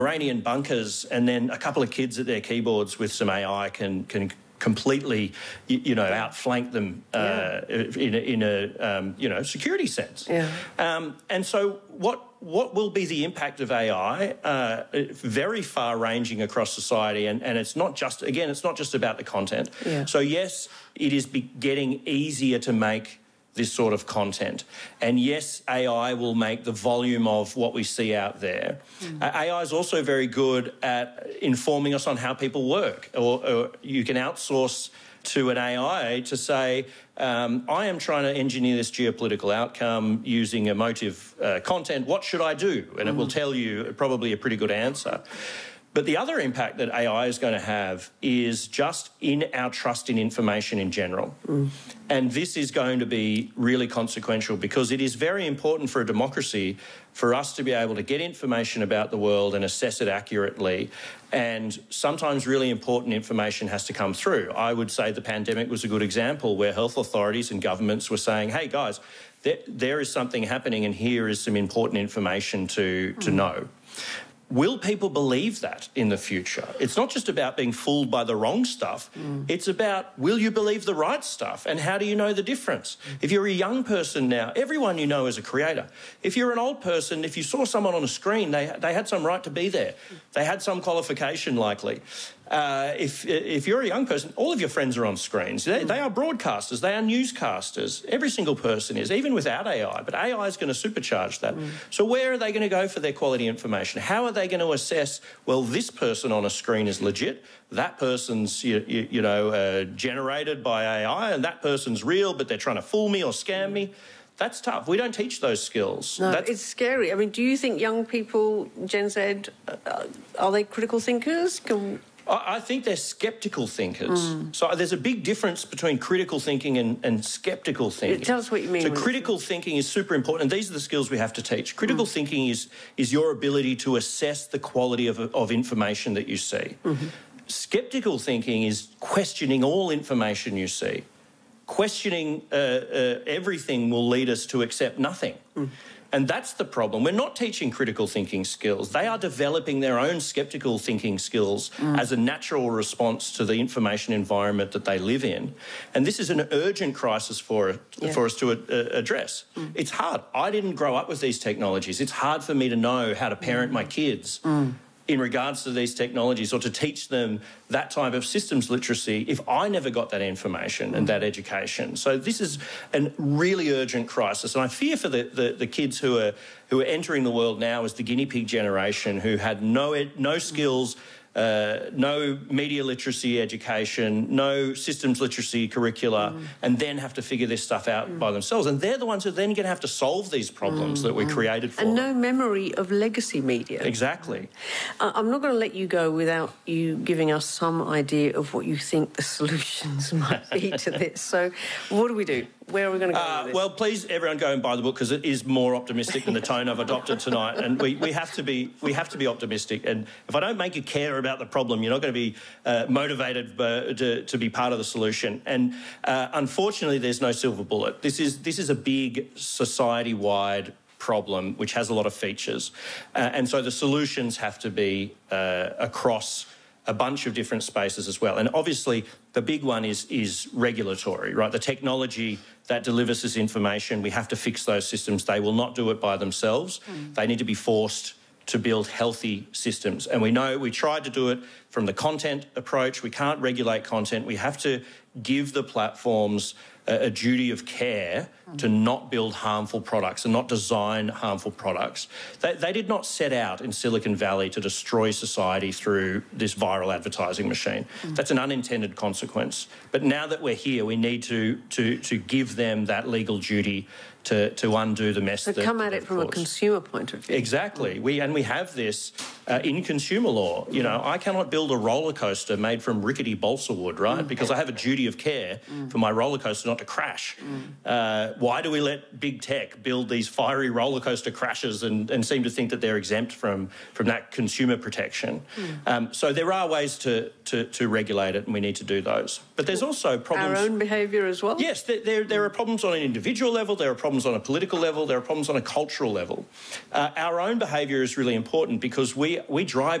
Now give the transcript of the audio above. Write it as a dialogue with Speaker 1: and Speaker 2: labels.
Speaker 1: Iranian bunkers and then a couple of kids at their keyboards with some AI can completely, outflank them in a security sense. Yeah. And so what will be the impact of AI? Very far-ranging across society, and it's not just about the content. Yeah. So yes, it is getting easier to make this sort of content. And yes, AI will make the volume of what we see out there. AI is also very good at informing us on how people work, or you can outsource to an AI to say, I am trying to engineer this geopolitical outcome using emotive content. What should I do? And it will tell you probably a pretty good answer. But the other impact that AI is going to have is just in our trust in information in general. And this is going to be really consequential because it is very important for a democracy for us to be able to get information about the world and assess it accurately. And sometimes really important information has to come through. I would say the pandemic was a good example where health authorities and governments were saying, hey, guys, there is something happening and here is some important information to know. Will people believe that in the future? It's not just about being fooled by the wrong stuff. It's about, will you believe the right stuff? And how do you know the difference? If you're a young person now, everyone you know is a creator. If you're an old person, if you saw someone on a screen, they had some right to be there. They had some qualification likely. If you're a young person, all of your friends are on screens. They are broadcasters. They are newscasters. Every single person is, even without AI. But AI is going to supercharge that. So where are they going to go for their quality information? How are they going to assess, well, this person on a screen is legit, that person's, generated by AI, and that person's real, but they're trying to fool me or scam me? That's tough. We don't teach those skills.
Speaker 2: No, it's scary. I mean, do you think young people, Gen Z, are they critical thinkers?
Speaker 1: I think they're sceptical thinkers. So there's a big difference between critical thinking and sceptical thinking.
Speaker 2: Tell us what you mean.
Speaker 1: So critical thinking is super important, and these are the skills we have to teach. Critical thinking is your ability to assess the quality of information that you see. Sceptical thinking is questioning all information you see. Questioning everything will lead us to accept nothing. And that's the problem. We're not teaching critical thinking skills. They are developing their own sceptical thinking skills as a natural response to the information environment that they live in. And this is an urgent crisis for us to address. It's hard. I didn't grow up with these technologies. It's hard for me to know how to parent my kids in regards to these technologies or to teach them that type of systems literacy if I never got that information and that education. So this is a really urgent crisis. And I fear for the kids who are entering the world now as the guinea pig generation who had no skills, no media literacy education, no systems literacy curricula, and then have to figure this stuff out by themselves. And they're the ones who are then going to have to solve these problems that we created for them.
Speaker 2: And no memory of legacy media.
Speaker 1: Exactly.
Speaker 2: I'm not going to let you go without you giving us some idea of what you think the solutions might be to this. So what do we do? Where are we going to go with this?
Speaker 1: Well, please, everyone, go and buy the book because it is more optimistic than the tone I've adopted tonight, and we have to be optimistic. And if I don't make you care about the problem, you're not going to be motivated to be part of the solution. And unfortunately, there's no silver bullet. This is a big society-wide problem which has a lot of features, and so the solutions have to be across a bunch of different spaces as well. And obviously, the big one is regulatory, right? The technology that delivers this information, we have to fix those systems. They will not do it by themselves. They need to be forced to build healthy systems. And we know we tried to do it from the content approach. We can't regulate content. We have to give the platforms a duty of care to not build harmful products and not design harmful products. They did not set out in Silicon Valley to destroy society through this viral advertising machine. That's an unintended consequence. But now that we're here, we need to give them that legal duty to undo the mess.
Speaker 2: So come at it from a consumer point of view.
Speaker 1: Exactly. We have this in consumer law. You know, I cannot build a roller coaster made from rickety balsa wood, right? Because I have a duty of care for my roller coaster not to crash. Why do we let big tech build these fiery roller coaster crashes and seem to think that they're exempt from that consumer protection? So there are ways to regulate it, and we need to do those. But there's also problems.
Speaker 2: Our own behaviour as well?
Speaker 1: Yes, there are problems on an individual level. There are problems problems on a political level, there are problems on a cultural level. Our own behaviour is really important because we drive